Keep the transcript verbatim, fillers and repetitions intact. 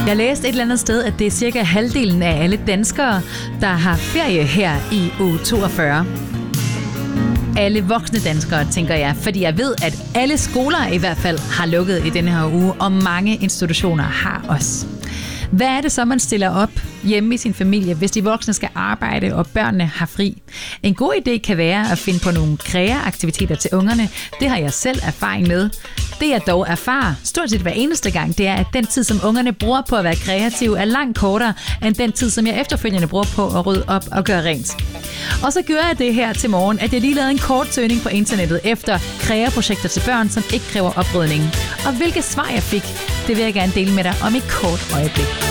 Jeg læste et eller andet sted, at det er cirka halvdelen af alle danskere, der har ferie her i uge toogfyrre. Alle voksne danskere, tænker jeg, fordi jeg ved, at alle skoler i hvert fald har lukket i denne her uge, og mange institutioner har også. Hvad er det så, man stiller op hjemme i sin familie, hvis de voksne skal arbejde, og børnene har fri? En god idé kan være at finde på nogle kreaaktiviteter til ungerne. Det har jeg selv erfaring med. Det jeg dog erfarer stort set hver eneste gang, det er, at den tid, som ungerne bruger på at være kreative, er langt kortere end den tid, som jeg efterfølgende bruger på at rydde op og gøre rent. Og så gør jeg det her til morgen, at jeg lige lavede en kort søgning på internettet efter kreaprojekter til børn, som ikke kræver oprydning. Og hvilke svar jeg fik, det vil jeg gerne dele med dig om et kort øjeblik.